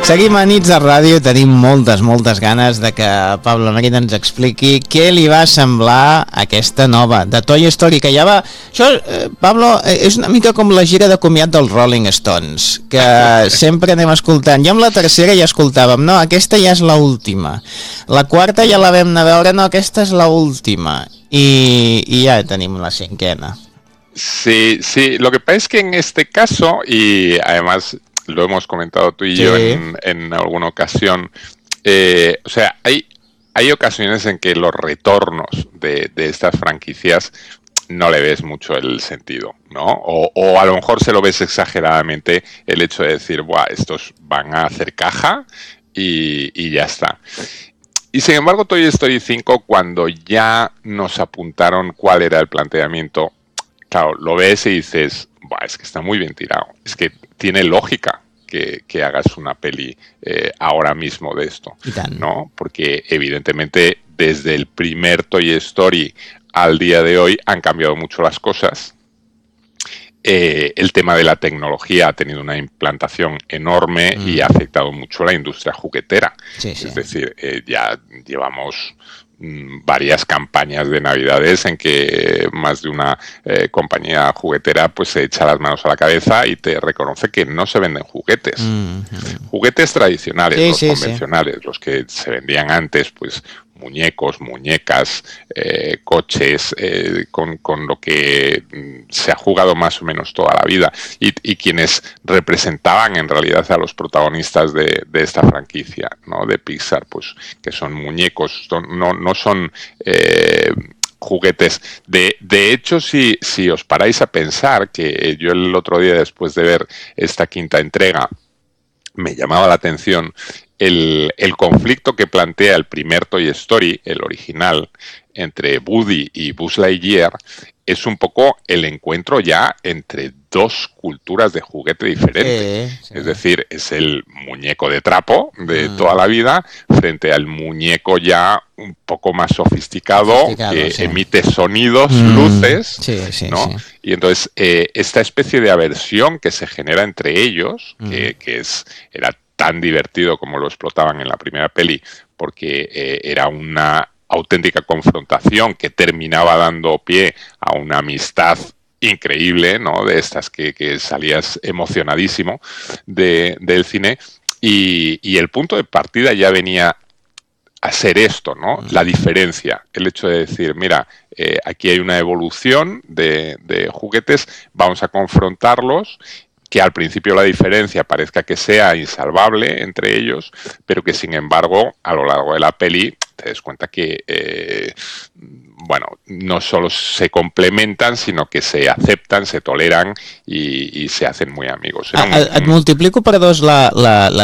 Seguim a Nits de Ràdio, tenim moltes ganes de que Pablo Mérida ens expliqui què li va semblar aquesta nova de Toy Story, que ja va... Això, Pablo, és una mica com la gira de comiat dels Rolling Stones, que sempre anem escoltant. Ja amb la tercera ja escoltàvem, no, aquesta ja és l'última. La quarta ja la vam anar a veure, no, aquesta és l'última. Y ya tenemos la cinquena. Sí, lo que pasa es que en este caso, y además lo hemos comentado tú y yo en alguna ocasión, o sea, hay ocasiones en que los retornos de estas franquicias no le ves mucho el sentido, ¿no? O a lo mejor se lo ves exageradamente el hecho de decir, buah, estos van a hacer caja y ya está. Y sin embargo, Toy Story 5, cuando ya nos apuntaron cuál era el planteamiento, claro, lo ves y dices, buah, es que está muy bien tirado, es que tiene lógica que hagas una peli ahora mismo de esto, ¿no? Porque evidentemente desde el primer Toy Story al día de hoy han cambiado mucho las cosas. El tema de la tecnología ha tenido una implantación enorme y ha afectado mucho a la industria juguetera. Es decir, ya llevamos varias campañas de Navidades en que más de una compañía juguetera pues se echa las manos a la cabeza y te reconoce que no se venden juguetes. Juguetes tradicionales, los convencionales, los que se vendían antes, pues muñecos, muñecas, coches, con lo que se ha jugado más o menos toda la vida y quienes representaban en realidad a los protagonistas de esta franquicia, ¿no? De Pixar, pues que son muñecos, no son juguetes. De hecho, si os paráis a pensar, que yo el otro día después de ver esta quinta entrega me llamaba la atención el conflicto que plantea el primer Toy Story, el original, entre Woody y Buzz Lightyear, es un poco el encuentro ya entre dos culturas de juguete diferentes. Es decir, es el muñeco de trapo de toda la vida frente al muñeco ya un poco más sofisticado que emite sonidos, luces, ¿no? Y entonces esta especie de aversión que se genera entre ellos, que era tan divertido como lo explotaban en la primera peli, porque era una auténtica confrontación que terminaba dando pie a una amistad increíble, ¿no? De estas que salías emocionadísimo del cine, y el punto de partida ya venía a ser esto, ¿no? La diferencia, el hecho de decir, mira, aquí hay una evolución de juguetes, vamos a confrontarlos, que al principio la diferencia parezca que sea insalvable entre ellos, pero que sin embargo a lo largo de la peli te des cuenta que bueno, no solo se complementan, sino que se aceptan, se toleran y se hacen muy amigos. Et multiplico per dos la